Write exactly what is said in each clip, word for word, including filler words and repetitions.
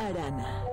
Arana.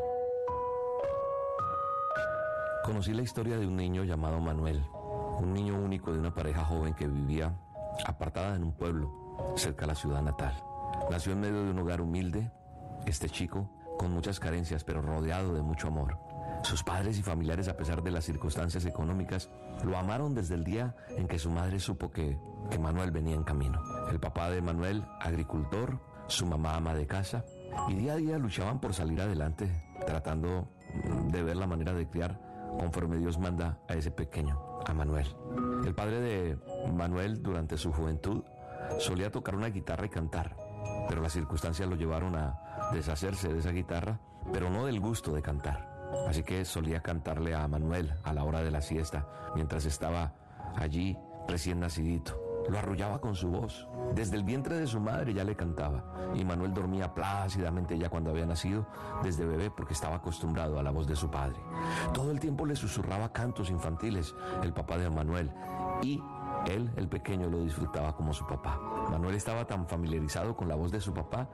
Conocí la historia de un niño llamado Manuel, un niño único de una pareja joven que vivía apartada en un pueblo cerca de la ciudad natal. Nació en medio de un hogar humilde, este chico, con muchas carencias, pero rodeado de mucho amor. Sus padres y familiares, a pesar de las circunstancias económicas, lo amaron desde el día en que su madre supo que, que Manuel venía en camino. El papá de Manuel, agricultor, su mamá ama de casa, y día a día luchaban por salir adelante, tratando de ver la manera de criar conforme Dios manda a ese pequeño, a Manuel. El padre de Manuel, durante su juventud, solía tocar una guitarra y cantar, pero las circunstancias lo llevaron a deshacerse de esa guitarra, pero no del gusto de cantar. Así que solía cantarle a Manuel a la hora de la siesta, mientras estaba allí recién nacidito. Lo arrullaba con su voz. Desde el vientre de su madre ya le cantaba, y Manuel dormía plácidamente ya cuando había nacido, desde bebé, porque estaba acostumbrado a la voz de su padre. Todo el tiempo le susurraba cantos infantiles el papá de Manuel, y él, el pequeño, lo disfrutaba como su papá. Manuel estaba tan familiarizado con la voz de su papá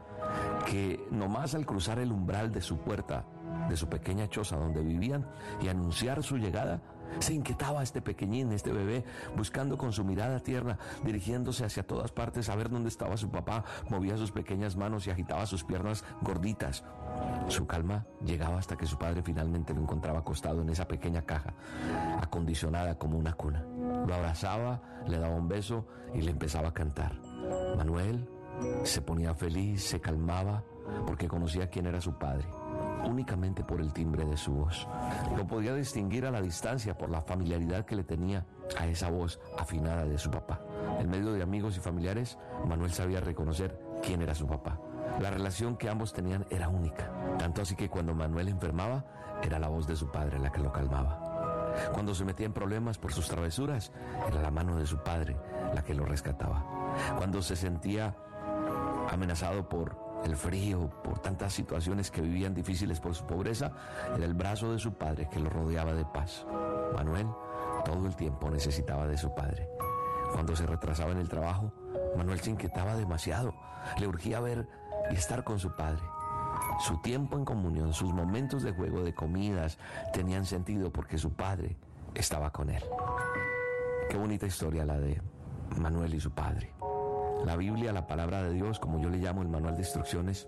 que nomás al cruzar el umbral de su puerta, de su pequeña choza donde vivían, y anunciar su llegada, se inquietaba este pequeñín, este bebé, buscando con su mirada tierna, dirigiéndose hacia todas partes a ver dónde estaba su papá. Movía sus pequeñas manos y agitaba sus piernas gorditas. Su calma llegaba hasta que su padre finalmente lo encontraba acostado en esa pequeña caja, acondicionada como una cuna. Lo abrazaba, le daba un beso y le empezaba a cantar. Manuel se ponía feliz, se calmaba, porque conocía quién era su padre, únicamente por el timbre de su voz. Lo podía distinguir a la distancia por la familiaridad que le tenía a esa voz afinada de su papá. En medio de amigos y familiares, Manuel sabía reconocer quién era su papá. La relación que ambos tenían era única, tanto así que cuando Manuel enfermaba, era la voz de su padre la que lo calmaba. Cuando se metía en problemas por sus travesuras, era la mano de su padre la que lo rescataba. Cuando se sentía amenazado por el frío, por tantas situaciones que vivían difíciles por su pobreza, era el brazo de su padre que lo rodeaba de paz. Manuel todo el tiempo necesitaba de su padre. Cuando se retrasaba en el trabajo, Manuel se inquietaba demasiado. Le urgía ver y estar con su padre. Su tiempo en comunión, sus momentos de juego, de comidas, tenían sentido porque su padre estaba con él. Qué bonita historia la de Manuel y su padre. La Biblia, la palabra de Dios, como yo le llamo el manual de instrucciones,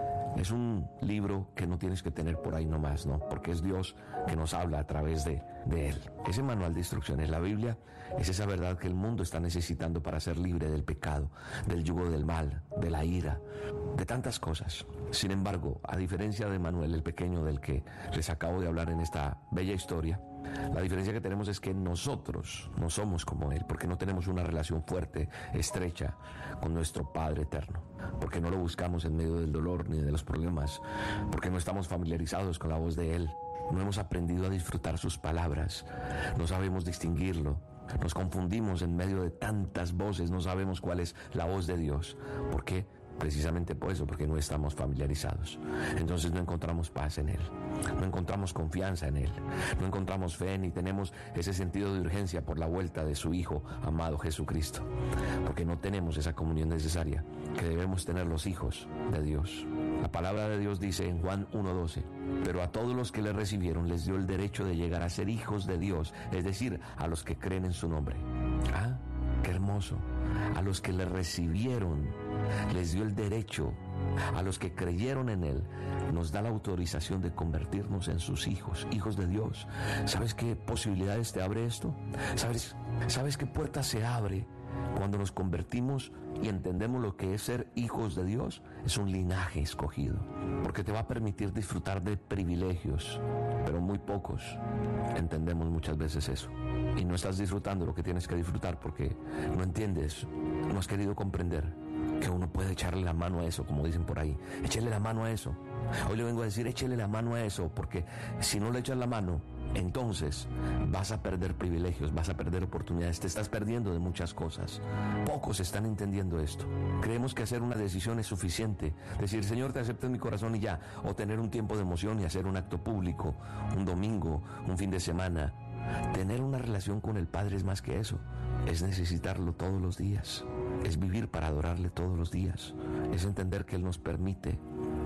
es un libro que no tienes que tener por ahí nomás, ¿no? Porque es Dios que nos habla a través de, de Él. Ese manual de instrucciones, la Biblia, es esa verdad que el mundo está necesitando para ser libre del pecado, del yugo del mal, de la ira, de tantas cosas. Sin embargo, a diferencia de Manuel, el pequeño del que les acabo de hablar en esta bella historia, la diferencia que tenemos es que nosotros no somos como Él, porque no tenemos una relación fuerte, estrecha con nuestro Padre eterno, porque no lo buscamos en medio del dolor ni de los problemas, porque no estamos familiarizados con la voz de Él, no hemos aprendido a disfrutar sus palabras, no sabemos distinguirlo, nos confundimos en medio de tantas voces, no sabemos cuál es la voz de Dios. ¿Por qué? Precisamente por eso, porque no estamos familiarizados. Entonces no encontramos paz en Él, no encontramos confianza en Él, no encontramos fe ni tenemos ese sentido de urgencia por la vuelta de su Hijo amado Jesucristo, porque no tenemos esa comunión necesaria que debemos tener los hijos de Dios. La palabra de Dios dice en Juan uno doce, pero a todos los que le recibieron les dio el derecho de llegar a ser hijos de Dios, es decir, a los que creen en su nombre. Ah, qué hermoso. A los que le recibieron les dio el derecho, a los que creyeron en Él, nos da la autorización de convertirnos en sus hijos, hijos de Dios. ¿Sabes qué posibilidades te abre esto? ¿Sabes, ¿Sabes qué puerta se abre cuando nos convertimos y entendemos lo que es ser hijos de Dios? Es un linaje escogido, porque te va a permitir disfrutar de privilegios, pero muy pocos entendemos muchas veces eso. Y no estás disfrutando lo que tienes que disfrutar porque no entiendes, no has querido comprender que uno puede echarle la mano a eso, como dicen por ahí. Échale la mano a eso. Hoy le vengo a decir, échale la mano a eso, porque si no le echas la mano, entonces vas a perder privilegios, vas a perder oportunidades, te estás perdiendo de muchas cosas. Pocos están entendiendo esto. Creemos que hacer una decisión es suficiente, decir, Señor, te acepto en mi corazón y ya, o tener un tiempo de emoción y hacer un acto público, un domingo, un fin de semana. Tener una relación con el Padre es más que eso, es necesitarlo todos los días, es vivir para adorarle todos los días, es entender que Él nos permite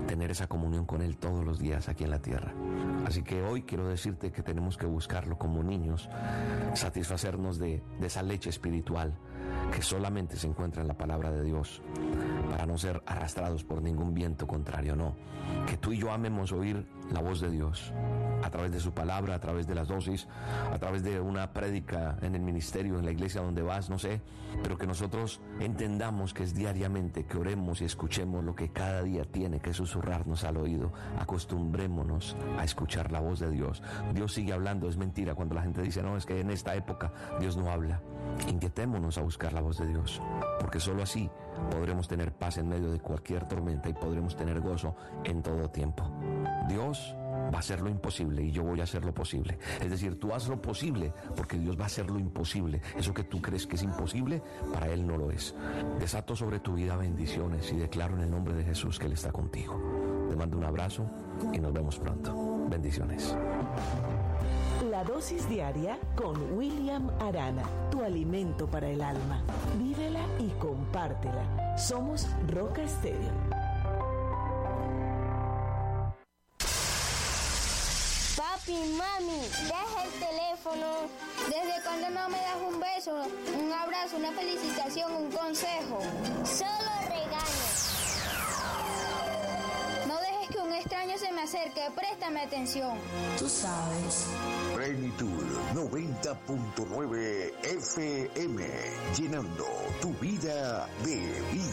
tener esa comunión con Él todos los días aquí en la tierra. Así que hoy quiero decirte que tenemos que buscarlo como niños, satisfacernos de, de esa leche espiritual que solamente se encuentra en la palabra de Dios, para no ser arrastrados por ningún viento contrario, no. Que tú y yo amemos oír la voz de Dios a través de su palabra, a través de las dosis, a través de una prédica en el ministerio, en la iglesia donde vas, no sé, pero que nosotros entendamos que es diariamente, que oremos y escuchemos lo que cada día tiene que susurrarnos al oído. Acostumbrémonos a escuchar la voz de Dios. Dios sigue hablando, es mentira cuando la gente dice, no, es que en esta época Dios no habla. Inquietémonos a buscar la voz de Dios, porque solo así podremos tener paz en medio de cualquier tormenta y podremos tener gozo en todo tiempo. Dios va a hacer lo imposible y yo voy a hacer lo posible. Es decir, tú haz lo posible porque Dios va a hacer lo imposible. Eso que tú crees que es imposible, para Él no lo es. Desato sobre tu vida bendiciones y declaro en el nombre de Jesús que Él está contigo. Te mando un abrazo y nos vemos pronto. Bendiciones. La dosis diaria con William Arana, tu alimento para el alma. Vívela y compártela. Somos Roca Estéreo. Papi, mami, deja el teléfono. ¿Desde cuándo no me das un beso, un abrazo, una felicitación, un consejo? Solo regaños. No dejes que un extraño se me acerque, préstame atención. Tú sabes. Plenitud noventa punto nueve F M, llenando tu vida de vida.